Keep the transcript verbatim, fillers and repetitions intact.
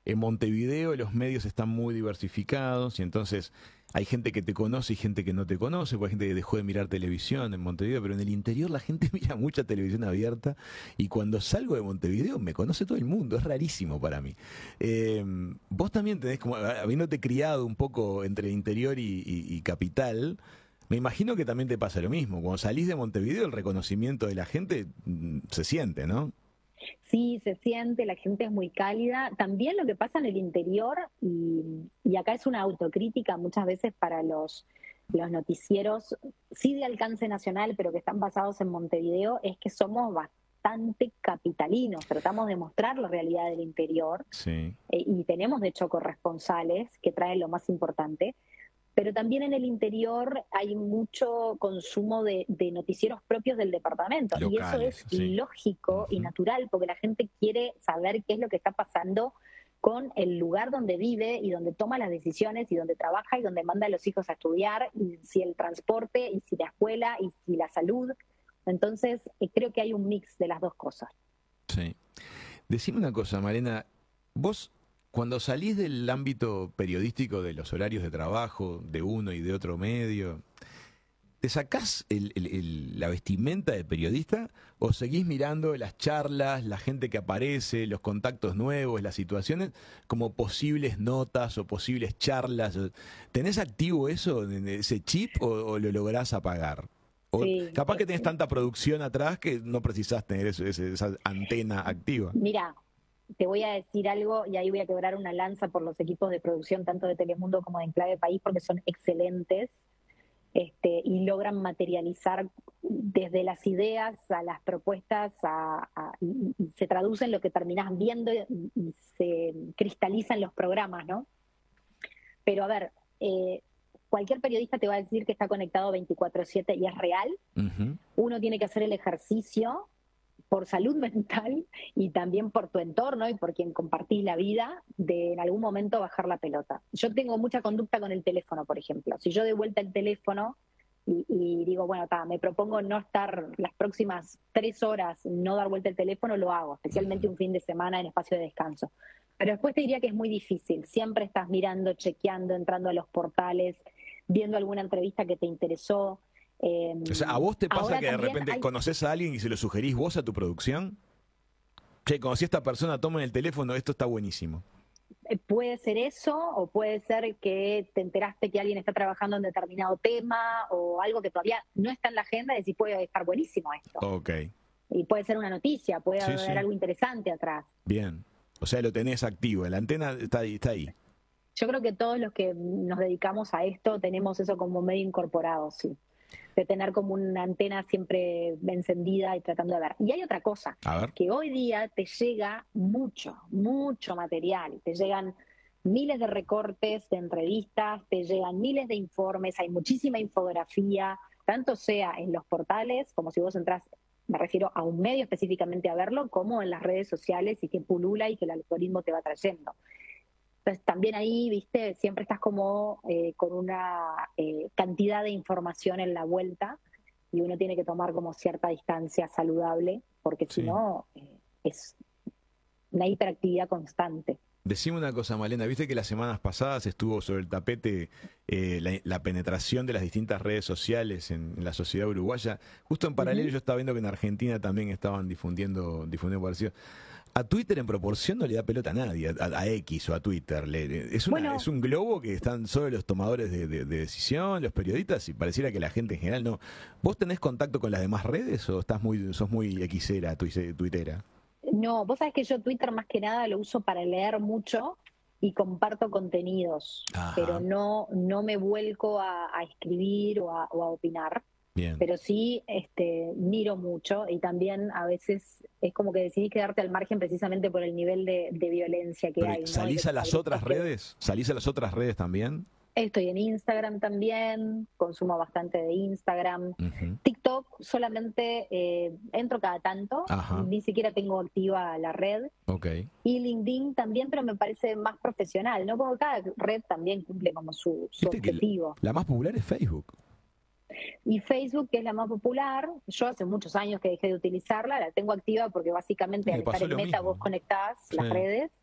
en Montevideo los medios están muy diversificados y entonces hay gente que te conoce y gente que no te conoce, porque hay gente que dejó de mirar televisión en Montevideo, pero en el interior la gente mira mucha televisión abierta y cuando salgo de Montevideo me conoce todo el mundo, es rarísimo para mí. Eh, vos también tenés, como habiéndote criado un poco entre interior y, y, y capital, me imagino que también te pasa lo mismo. Cuando salís de Montevideo el reconocimiento de la gente mm, se siente, ¿no? Sí, se siente, la gente es muy cálida. También lo que pasa en el interior, y, y acá es una autocrítica muchas veces para los, los noticieros, sí de alcance nacional, pero que están basados en Montevideo, es que somos bastante capitalinos. Tratamos de mostrar la realidad del interior Sí. eh, y tenemos de hecho corresponsales que traen lo más importante. Pero también en el interior hay mucho consumo de, de noticieros propios del departamento. Locales, y eso es sí. lógico y Uh-huh. natural, porque la gente quiere saber qué es lo que está pasando con el lugar donde vive y donde toma las decisiones y donde trabaja y donde manda a los hijos a estudiar, y si el transporte, y si la escuela, y si la salud. Entonces, eh, creo que hay un mix de las dos cosas. Sí. Decime una cosa, Malena, vos cuando salís del ámbito periodístico de los horarios de trabajo de uno y de otro medio, ¿te sacás el, el, el, la vestimenta de periodista o seguís mirando las charlas, la gente que aparece, los contactos nuevos, las situaciones, como posibles notas o posibles charlas? ¿Tenés activo eso, ese chip, o, o lo lográs apagar? O Sí, capaz que eh, tenés tanta producción atrás que no precisás tener eso, ese, esa antena activa. mira, te voy a decir algo y ahí voy a quebrar una lanza por los equipos de producción, tanto de Telemundo como de Enclave País, porque son excelentes. Este, y logran materializar desde las ideas a las propuestas a, a, y, y se traduce en lo que terminás viendo y, y se cristalizan los programas, ¿no? Pero a ver, eh, cualquier periodista te va a decir que está conectado veinticuatro siete y es real. Uh-huh. Uno tiene que hacer el ejercicio por salud mental y también por tu entorno y por quien compartís la vida, de en algún momento bajar la pelota. Yo tengo mucha conducta con el teléfono, por ejemplo. Si yo doy vuelta el teléfono y, y digo, bueno, ta, me propongo no estar las próximas tres horas, no dar vuelta el teléfono, lo hago, especialmente un fin de semana en espacio de descanso. Pero después te diría que es muy difícil. Siempre estás mirando, chequeando, entrando a los portales, viendo alguna entrevista que te interesó. Eh, O sea, ¿a vos te pasa que de repente hay... conoces a alguien y se lo sugerís vos a tu producción? Che, conocí a esta persona, toma el teléfono, esto está buenísimo. Puede ser eso, o puede ser que te enteraste que alguien está trabajando en determinado tema, o algo que todavía no está en la agenda, y decís, puede estar buenísimo esto. Ok. Y puede ser una noticia, puede Sí, haber sí. algo interesante atrás. Bien. O sea, lo tenés activo, la antena está ahí, está ahí. Yo creo que todos los que nos dedicamos a esto tenemos eso como medio incorporado, sí. De tener como una antena siempre encendida y tratando de ver. Y hay otra cosa, A ver. que hoy día te llega mucho, mucho material, te llegan miles de recortes de entrevistas, te llegan miles de informes, hay muchísima infografía, tanto sea en los portales, como si vos entrás, me refiero a un medio específicamente a verlo, como en las redes sociales y que pulula y que el algoritmo te va trayendo. Entonces también ahí, viste, siempre estás como eh, con una eh, cantidad de información en la vuelta y uno tiene que tomar como cierta distancia saludable, porque si Sí. no eh, es una hiperactividad constante. Decime una cosa, Malena, viste que las semanas pasadas estuvo sobre el tapete eh, la, la penetración de las distintas redes sociales en, en la sociedad uruguaya. Justo en paralelo Uh-huh. yo estaba viendo que en Argentina también estaban difundiendo, difundiendo parecido. A Twitter en proporción no le da pelota a nadie, a, a X o a Twitter. Le, es, una, Bueno, es un globo que están solo los tomadores de, de, de decisión, los periodistas, y pareciera que la gente en general no. ¿Vos tenés contacto con las demás redes o estás muy, sos muy xera, tuitera? no, vos sabés que yo Twitter más que nada lo uso para leer mucho y comparto contenidos, Ajá. pero no, no me vuelco a, a escribir o a, o a opinar. Bien. Pero sí este, miro mucho y también a veces es como que decidís quedarte al margen precisamente por el nivel de, de violencia que Pero, hay, ¿no? ¿salís a las otras redes? ¿Salís a las otras redes también? Estoy en Instagram también, consumo bastante de Instagram. Uh-huh. TikTok solamente eh, entro cada tanto, Ajá. ni siquiera tengo activa la red. Okay. Y LinkedIn también, pero me parece más profesional, ¿no? Como cada red también cumple como su, su objetivo. La, la más popular es Facebook. Y Facebook, que es la más popular, yo hace muchos años que dejé de utilizarla, la tengo activa porque básicamente Me al estar en Meta mismo. vos conectás sí. las redes